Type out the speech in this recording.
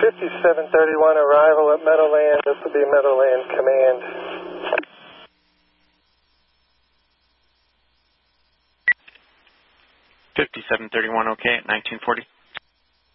5731, arrival at Meadowland. This will be Meadowland Command. 5731, okay, at 1940.